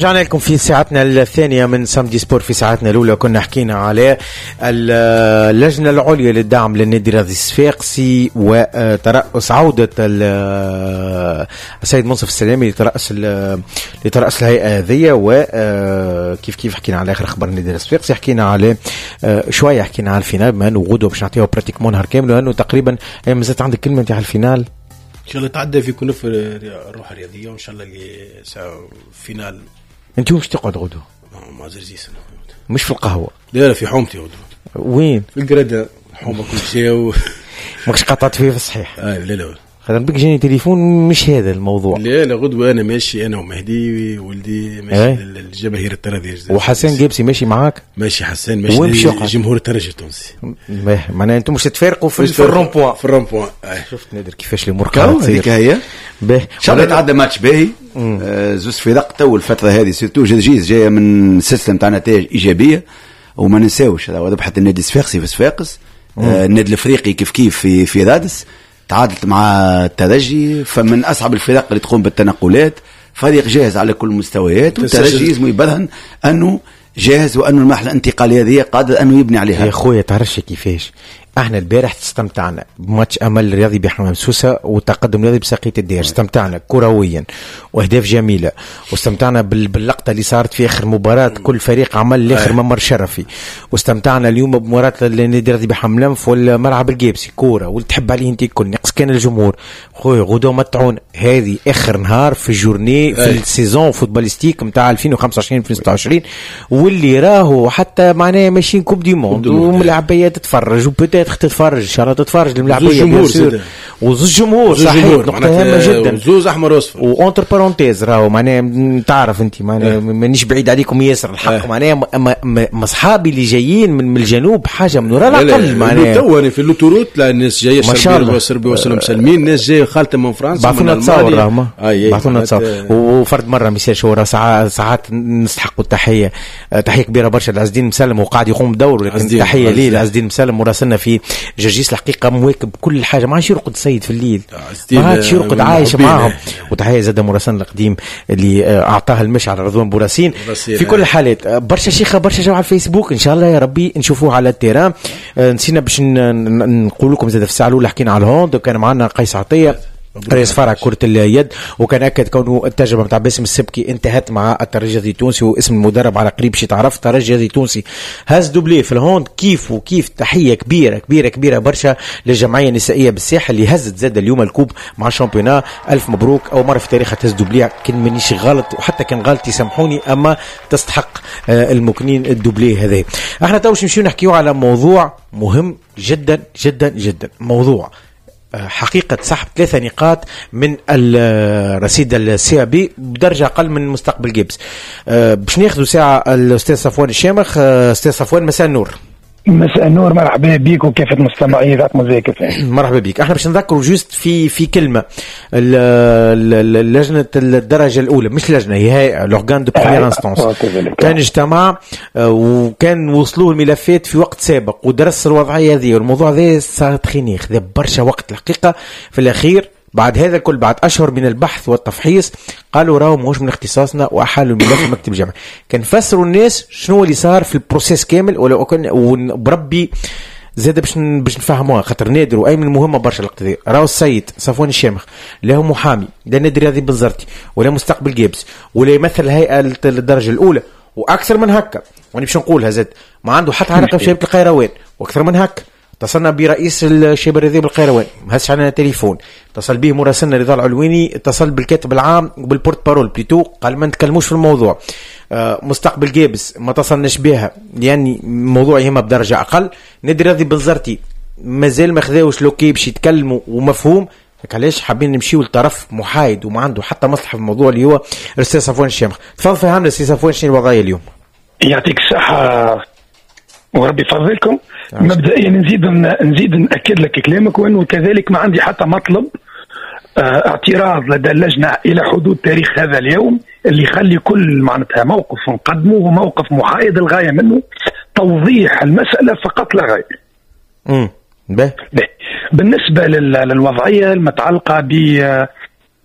رجعنا لكم في ساعتنا الثانية من سامدي سبور. في ساعتنا الأولى كنا حكينا على اللجنة العليا للدعم للنادي الرياضي الصفاقسي وترأس عودة السيد منصف السلامي لترأس الهيئة هذه، وكيف حكينا على آخر أخبار النادي الصفاقسي، حكينا على شوية، حكينا على الفينال بما أنه غدوة باش نعطيها براتيكمون نهار كامل، وأنه تقريبا مازالت عندك كلمة أنت على الفينال ان شاء الله تعدى في كنف الروح الرياضيه، وان شاء الله اللي فينال. انت مش تقعد غدوه مع زرزيس؟ مش في القهوه؟ لا في حومتي غدوه. وين؟ في القرده حومه كل شيء ماكش قطعت فيه في الصحيح. لا خلينا بك جاني تليفون مش هذا الموضوع. لا غدوه انا ماشي، انا ومهدي ولدي ماشي للجماهير الترجي. وحسن جيبسي ماشي معاك؟ ماشي حسن ماشي جمهور الترجي التونسي. معناها انتم مش تتفارقوا في الرومبوان. في الرومبوان شفت نادر كيفاش الامور قاعده تصير. هذيك هي ان شاء الله يتعدى ماتش باهي. زوز في دقته، والفتره هذه سيرتو جرجيس جايه من سيستم تاع نتائج ايجابيه، وما ننساوش هذا ذبحه النادي الصفاقسي في صفاقس. النادي الافريقي كيف في رادس تعادلت مع الترجي، فمن أصعب الفرق اللي تقوم بالتنقلات، فريق جاهز على كل المستويات، والترجي لازم يبرهن أنه جاهز وأنه المرحلة الانتقالية هذه قادر أنه يبني عليها. يا خويا تعرفش كيفاش احنا البارح استمتعنا بماتش امل الرياضي بحمام سوسه وتقدم الرياضي بساقية الدير، استمتعنا كرويا واهداف جميله، واستمتعنا باللقطه اللي صارت في اخر مباراه كل فريق عمل لاخر ممر شرفي، واستمتعنا اليوم بمباراه النادي الرياضي بحمام في الملعب الجيبسي كوره واللي تحب عليه انت الكل نقص كان الجمهور. خويا غدوه متعون هذه اخر نهار في الجورني في السيزون فوتباليستيك نتاع 2025 2026، واللي راهو حتى معناه ماشيين كوب دي موند وملاعبيه تتفرج وبتا تتفرج ان شاء الله تتفرج الملاعبيه وزوج جمهور صحيح، نقطه هامه جدا، زوز احمر واصفر وانتر بارونتيز راهو معناها تعرف انت معناها مانيش بعيد عليكم ياسر الحق معناها اصحابي اللي جايين من الجنوب حاجه من وراء الاقل معناها تو في اللوتوروت لا الناس جايه صربيه وسلم مسلمين، الناس جايه خالته من فرنسا بعثونا تصور راهو بعثونا تصور، وفرد مره مثال شهور ساعات نستحقوا التحيه، تحيه كبيره برشا لعز الدين مسلم وقاعد يقوم بدور، لكن تحيه ليه لعز الدين مسلم مراسلنا في جرجيس الحقيقه مواكب كل حاجه، ما عادش يرقد السيد في الليل، ما عادش يرقد عايش معاهم. وتحيه زاد مراسلنا القديم اللي اعطاها المشعل رضوان بوراسين. في كل الحالات برشا شيخه برشا جو على الفيسبوك، ان شاء الله يا ربي نشوفوه على التيران. نسينا باش نقول لكم زاد في الساعه الاولى حكينا على الهوند، وكان معنا قيس عطيه رئيس فرع كرة اليد، وكان أكد كونه التجربة متاع باسم السبكي انتهت مع الترجي التونسي، واسم المدرب على قريب شي تعرف الترجي التونسي هاز دوبلي في الهوند كيف تحية كبيرة برشا للجمعية النسائية بالساحل اللي هزت زاد اليوم الكوب مع الشامبيونا. ألف مبروك، أول مرة في تاريخها تهز دوبلي، كان مانيش غلط وحتى كان غلط يسامحوني، أما تستحق المكنين الدوبلي هذا. احنا توش نمشيو نحكيو على موضوع مهم جدا جدا جدا، موضوع حقيقة سحب 3 نقاط من الرصيد السيابي بدرجة أقل من مستقبل جيبس. باش ناخذوا ساعة الأستاذ صفوان الشامخ. أستاذ صفوان مساء النور. مساء النور، مرحبا بك وكافة المستمعين ذات مذاكرة. مرحبا بك. احنا باش نذكروا جوست في كلمة لجنة الدرجة الأولى، مش لجنة هي لورغان دو بروميير انستانس، كان اجتمع وكان وصلوه الملفات في وقت سابق ودرس الوضعية هذه، والموضوع هذا صار تخيني خذ برشا وقت الحقيقة. في الأخير بعد هذا الكل بعد أشهر من البحث والتفحيص قالوا راهو ماهوش من اختصاصنا وأحالوا الملف مكتب جامعي. كان فسروا الناس شنو اللي صار في البروسيس كامل، ولو كان وبربي زاد باش نفهموها خاطر نادر وأيمن مهمة برشا اللقطة دي. راهو السيد صفوان الشامخ له محامي، لا نادي الرياضي بنزرتي ولا مستقبل جيبس ولا يمثل الهيئة الدرجة الأولى وأكثر من هكا، وأنا باش نقولها زاد ما عنده حتى علاقة بشباب القيروان، وأكثر من هكا اتصلنا برئيس الشباب الرياضي بالقيروان ما هزش علينا تليفون، اتصل به مراسلنا رضا العلويني، اتصل بالكاتب العام وبالبورت بارول بليتو قال ما نتكلموش في الموضوع. مستقبل جابس ما اتصلناش بها يعني الموضوع يهمها بدرجه اقل. نادي الرياضي بالزرتي مازال ما خذاوش لوكي باش يتكلموا ومفهوم، علاش حابين نمشيو لطرف محايد وما عنده حتى مصلحه في الموضوع اللي هو الاستاذ صفوان الشامخ. تفضل فهمنا استاذ صفوان شنو الوضعيه اليوم؟ يعطيك الصحه وربي يفضلكم. مبدئيا نزيد نأكد لك كلامك، وأنه كذلك ما عندي حتى مطلب اعتراض لدى اللجنة إلى حدود تاريخ هذا اليوم اللي يخلي كل معناتها موقف نقدمه هو موقف محايد الغاية منه توضيح المسألة فقط لا غير. بالنسبة للوضعية المتعلقة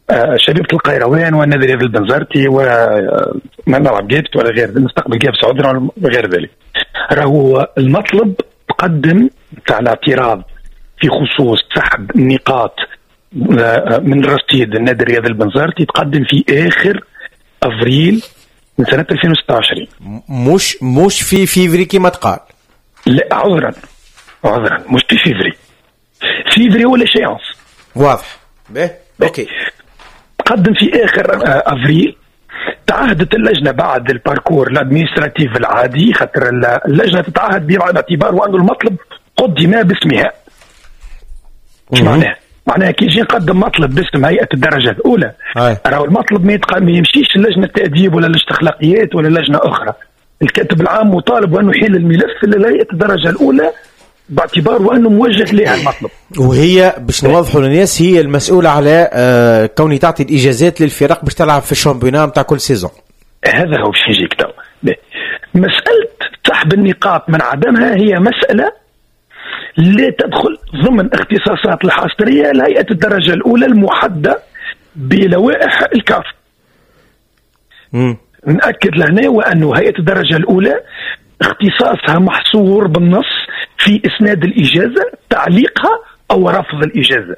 شبيبة القيروان والنادي الرياضي البنزرتي ومنار جيبت ولا غير المستقبل جيب سعودنا وغير ذلك. راهو المطلب قدم تاع الاعتراض في خصوص سحب النقاط من رصيد النادي الرياضي البنزرتي تقدم في اخر افريل من سنه 2026. مش في فيفري كما تقال. لا عذرا مش في فيفري ولا شيانس. واضح به اوكي. قدم في اخر افريل. تعهدت اللجنه بعد الباركور الادمنستراتيف العادي، خاطر اللجنه تتعهد باعتبار وانه المطلب قدم باسمها. ايش معناه؟ معناها كي يجي نقدم مطلب باسم هيئه الدرجه الاولى، راهو المطلب ما يمشيش لجنه التاديب ولا الاستخلاقيات ولا لجنه اخرى. الكاتب العام مطالب بانه يحيل الملف لهيئه الدرجه الاولى باعتبار وانه موجه لها المطلب. وهي باش نوضحوا للناس هي المسؤوله على كوني تعطي الاجازات للفرق باش تلعب في الشامبيونات نتاع كل سيزون. هذا هو باش يجيك تو. مساله سحب النقاط من عدمها هي مساله لا تدخل ضمن اختصاصات الحصريه لهيئه الدرجه الاولى المحدده بلوائح الكاف. نأكد لهنا وانه هيئه الدرجه الاولى اختصاصها محصور بالنص في اسناد الاجازه، تعليقها او رفض الاجازه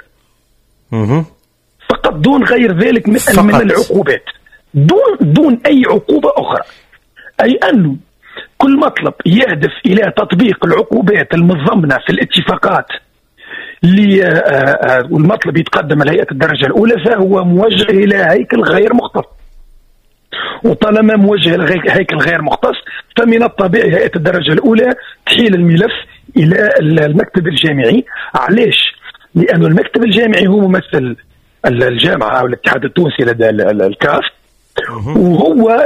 فقط، دون غير ذلك من العقوبات، دون اي عقوبه اخرى. اي انه كل مطلب يهدف الى تطبيق العقوبات المتضمنه في الاتفاقات والمطلب يتقدم لهيئه الدرجه الاولى فهو موجه الى هيكل غير مختص. وطالما موجه الى هيكل غير مختص فمن الطبيعي هيئه الدرجه الاولى تحيل الملف الى المكتب الجامعي. علاش؟ لأن المكتب الجامعي هو ممثل الجامعه او الاتحاد التونسي لدى الكاف، وهو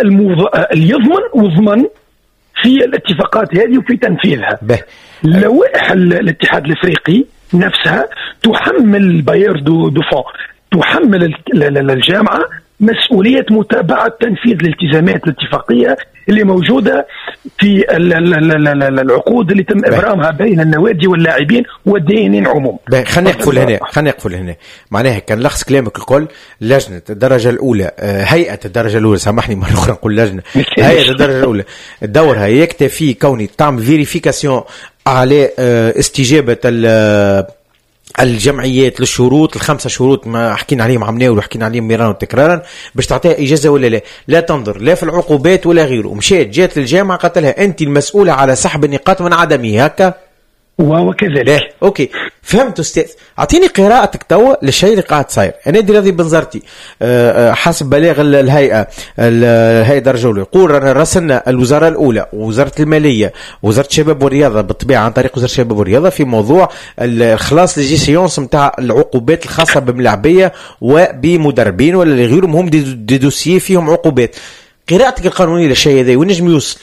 يضمن في الاتفاقات هذه وفي تنفيذها. لوائح الاتحاد الافريقي نفسها تحمل باير دو فون، تحمل الجامعه مسؤوليه متابعه تنفيذ الالتزامات الاتفاقيه اللي موجوده في العقود اللي تم ابرامها بين النوادي واللاعبين والدينين عموم. خلينا نقفل هنا. معناها كان لخص كلامك الكل لجنه الدرجه الاولى، هيئه الدرجه الاولى، سامحني مره اخرى نقول لجنه، هيئه الدرجه الاولى دورها يكتفي كوني تعمل فيريفيكاسيون على استجابه الجمعيات للشروط ال5 شروط ما حكينا عليهم عمناول وحكينا عليهم مرارا وتكرارا باش تعطيها اجازه ولا لا تنظر لا في العقوبات ولا غيره. ومشيت جات للجامعه قالت لها انت المسؤوله على سحب النقاط من عدمه هكا وكذلك. اوكي فهمت استاذ. اعطيني قراءتك توا للشيء اللي قاعد صاير. النادي الرياضي بنزرتي حسب بلاغ الهيئه الدرجه الاولى يقول راسلنا الوزاره الاولى ووزاره الماليه ووزاره الشباب والرياضه بالطبيعه عن طريق وزاره الشباب والرياضه في موضوع الخلاص لجيسيونس نتاع العقوبات الخاصه بملاعبيه وبمدربين ولا غيرهم، هم دي دوسيي فيهم عقوبات. قراءتك القانونيه للشيء هذا وين نجم يوصل؟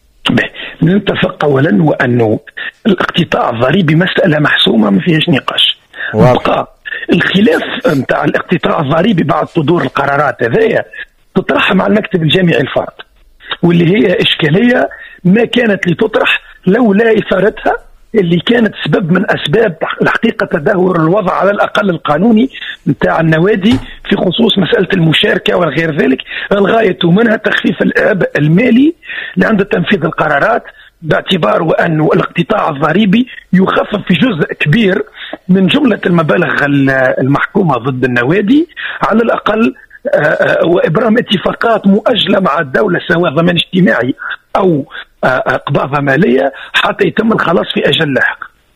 نتفق اولا وانه الاقتطاع الضريبي مساله محسومه ما فيهاش نقاش. بقى الخلاف نتاع الاقتطاع الضريبي بعد صدور القرارات هذايا تطرح مع المكتب الجامعي الفرد، واللي هي اشكاليه ما كانت لتطرح لولا اثارتها اللي كانت سبب من اسباب الحقيقه تدهور الوضع على الاقل القانوني نتاع النوادي في خصوص مساله المشاركه وغير ذلك، الغايه منها تخفيف العبء المالي لعند تنفيذ القرارات، باعتبار وأنه الاقتطاع الضريبي يخفف في جزء كبير من جملة المبالغ المحكومة ضد النوادي على الأقل، وإبرام اتفاقات مؤجلة مع الدولة سواء ضمان اجتماعي أو قبضة مالية حتى يتم الخلاص في أجل لاحق.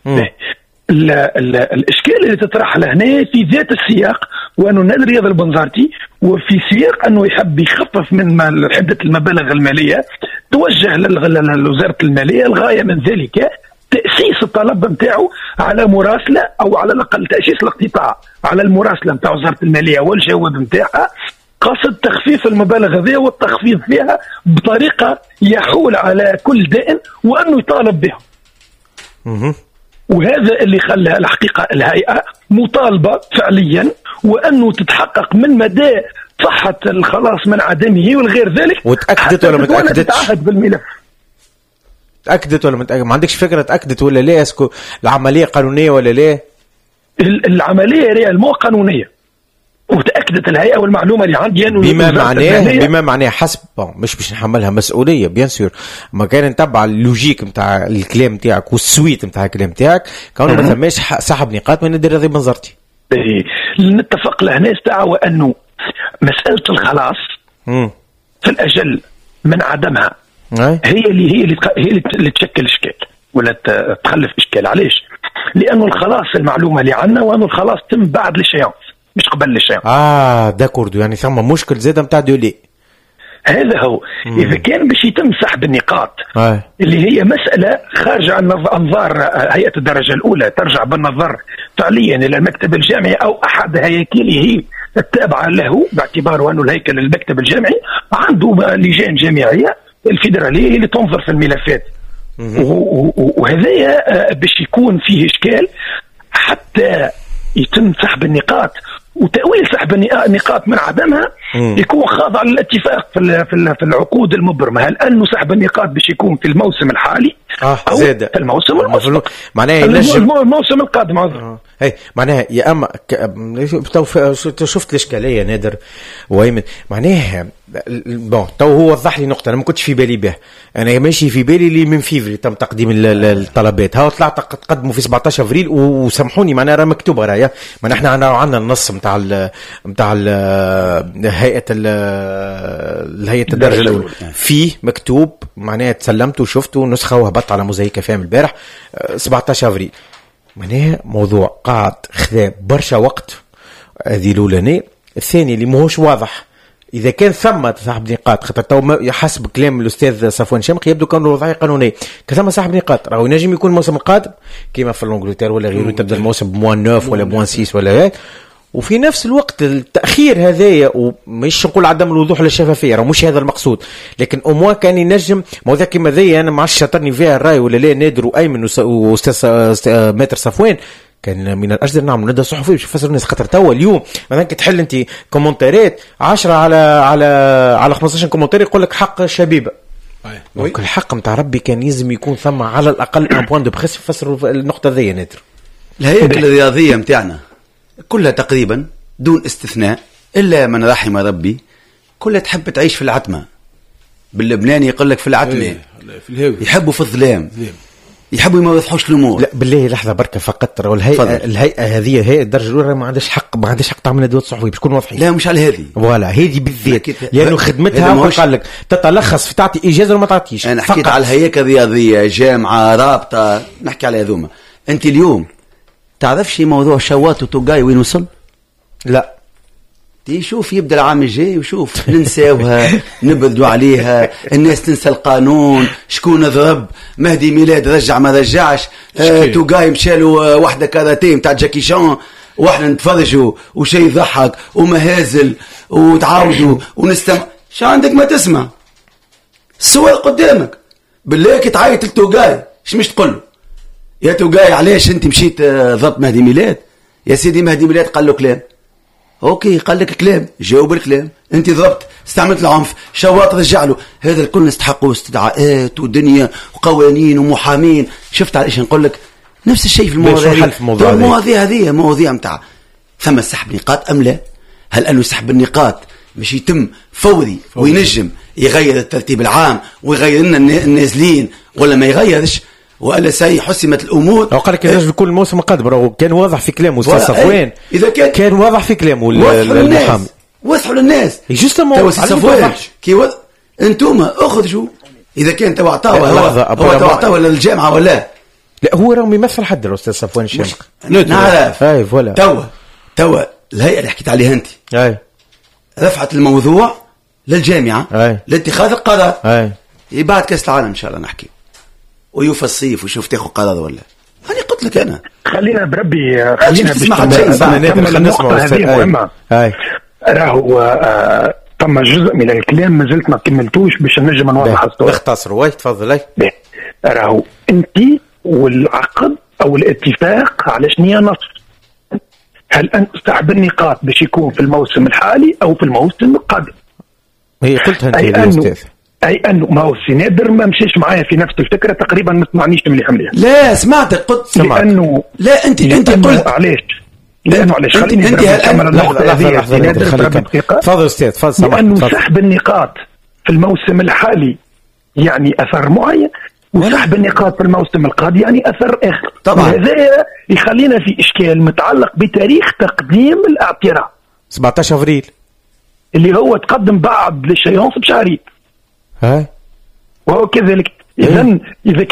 الإشكال اللي تطرح لهنا في ذات السياق، وأنه نادي الرياضي البنزرتي وفي سياق أنه يحب يخفف من حدة المبالغ المالية توجه لوزارة المالية. الغاية من ذلك تأسيس الطلب نتاعو على مراسلة أو على الأقل تأسيس الاقتطاع على المراسلة نتاع وزارة المالية والجواب نتاعها قصد تخفيف المبالغ هذه والتخفيض فيها بطريقة يحول على كل دائن وأنه يطالب بها. وهذا اللي خلى الحقيقة الهيئة مطالبة فعليا وأنه تتحقق من مدى صحة الخلاص من عدمه والغير ذلك. وتأكدت ولا ما تأكدتش؟ تتعهد بالملف. تأكدت ولا ما عندكش فكرة تأكدت ولا لا؟ اسكو العملية قانونية ولا لا؟ العملية ريالمو قانونية. وتاكدت الهيئه والمعلومه اللي عندي انه بما معناه حسب مش باش نحملها مسؤوليه بيان سور، ما كان نتبع اللوجيك نتاع الكلام نتاعك والسويت نتاع الكلام نتاعك كونه ما ثماش سحب نقاط من ندير هذه بنظرتي. نتفق لهنا استعوى انه مساله الخلاص في الاجل من عدمها هي اللي تشكل اشكال ولا تخلف اشكال. علاش؟ لانه الخلاص المعلومه اللي عندنا وانه الخلاص تم بعد الشيانس مش قبل الشيانس. داكوردو، يعني ثم مشكل زاده نتاع دولي. هذا هو. اذا كان باش يتم سحب النقاط اللي هي مساله خارجه عن انظار هيئه الدرجه الاولى، ترجع بالنظر فعليا الى المكتب الجامعي او احد هياكله التابعه له، باعتباره انه الهيكل المكتب الجامعي عنده لجان جامعيه الفيدراليه اللي تنظر في الملفات. وهذا باش يكون فيه اشكال حتى يتم سحب النقاط وتأويل سحب النقاط من عدمها يكون خاضع للاتفاق في العقود المبرمة. هل أنه سحب النقاط باش يكون في الموسم الحالي أو في الموسم المسبق، معناها الموسم القادم. هي معناها يا اما شفت الاشكاليه نادر وايمن، معناها تو هو وضح لي نقطه انا ما كنتش في بالي بها. انا ماشي في بالي اللي من فيفري تم تقديم الطلبات، ها طلعت تقدموا في 17 افريل وسامحوني معناها راه مكتوبه راهي، ما احنا عندنا النص نتاع هيئه الدرجه الاولى فيه مكتوب، معناها تسلمت وشفته نسخه وهبطت على موزايكا فهم البارح 17 افريل. معناها موضوع قاعد خذا برشا وقت، هذه الاولانيه. الثاني اللي ماهوش واضح اذا كان ثم سحب نقاط، خاطر تو حسب كلام الاستاذ صفوان شامخ يبدو كانه وضعيه قانونيه كثم سحب نقاط، راهو ينجم يكون الموسم القادم كيما في الانجلترا ولا غيره تبدا الموسم بموان 9 ولا بموان 6 ولا هيك. وفي نفس الوقت التأخير هذايا ومش نقول عدم الوضوح للشفافية، راه مش هذا المقصود، لكن أموا كان ينجم موضوع كيما ذي أنا ما عادش شاطرني فيها الرأي ولا لا نادر وأيمن وأستاذ ماتر صفوان كان من الأجدر نعمل ندى صحفي باش يفسر الناس. خاطر توا اليوم مثلا كتحل أنت كومنتارات 10 على 15 كومنتار يقول لك حق شبيبة. دونك الحق نتاع ربي كان يلزم يكون ثم على الأقل ان بوان دو بريس يفسروا النقطة ذي نادر. الهيكل الرياضية متاعنا كلها تقريبا دون استثناء إلا من رحم ربي كلها تحب تعيش في العتمة. باللبناني يقول لك في العتمة، يحبوا في الظلام، يحبوا ما يوضحوش الأمور. لا بالله لحظة بركة فقط، راه الهيئة هذه هيئة الدرجة الأولى ما عندهاش حق تعمل ندوات صحفية باش تكون واضحين. لا مش على هذه، ولا هذه بالذات لأنه خدمتها قال لك تتلخص في تعطي إجازة ولا ما تعطيش. أنا حكيت على الهيئة الرياضية، جامعة، رابطة، نحكي على هذوما. أنت اليوم تعرفش موضوع شوات وتوقاي وين وصل؟ لا شوف يبدأ العام الجاي وشوف ننساوها نبردوا عليها، الناس تنسى القانون، شكون ضرب مهدي ميلاد رجع ما رجعش، توقاي مشالوا واحدة كاراتيه متاع جاكي شان واحنا نتفرجوا وشي يضحك ومهازل وتعاودوا ونستمع. شو عندك ما تسمع الصور قدامك بالله كي تعيط لتوقاي مش تقول يا توقاي علاش انت مشيت ضبط مهدي ميلاد؟ يا سيدي مهدي ميلاد قال له كلام، اوكي قال لك كلام، جاوب الكلام، انت ضبط استعملت العنف، شواط رجع له. هذا الكل نستحقوا استدعاءات ودنيا وقوانين ومحامين. شفت على ايش نقول لك؟ نفس الشيء في المواضيع هذه مواضيع متاع ثم سحب نقاط ام لا؟ هل انه سحب النقاط مش يتم فوري وينجم يغير الترتيب العام ويغير لنا النازلين ولا ما يغيرش؟ وقال سي حسمت الامور. لو قال لك ينجم يكون الموسم القادم، كان واضح في كلامه استاذ صفوان. اذا كان واضح في كلامه المحامي وضحوا للناس جوستمون صفوان كي انتوما اخرجوا اذا كان تبع عطاوه للجامعه ولا لا. هو راه يمثل حد الاستاذ صفوان الشامخ نعرف. فوالا توا الهيئه اللي حكيت عليها انت رفعت الموضوع للجامعه لاتخاذ القرار. بعد كاس العالم ان شاء الله نحكي ويوفى الصيف وشوف تاخذ قرار ولا. أنا قلت لك أنا خلينا بربي خلينا نسمع مهمة. راهو ثم جزء من الكلام ما زلت ما كملتوش باش نجم نوضح الصورة. اختصر تفضل. راهو أنت والعقد أو الاتفاق على شنيا نص، هل أنت سحب النقاط باش يكون في الموسم الحالي أو في الموسم القادم؟ هي قلتها أنت يا أستاذ. أي أنه ما هو السنادر ما مشيش معايا في نفس الفكرة تقريبا، ما سمعنيش من اللي حملها. لا سمعتك قلت لأنه لا أنت قلت علاش لانه علاش خليني نكمل النقطه هذه. تفضل استاذ، تفضل. لانه سحب النقاط في الموسم الحالي يعني اثر معين، وسحب النقاط في الموسم القادم يعني اثر اخر. طبعا هذا يخلينا في اشكال متعلق بتاريخ تقديم الاعتراف 17 افريل اللي هو تقدم بعد للشيونس بشهرين. ها، وهو كذلك. اذا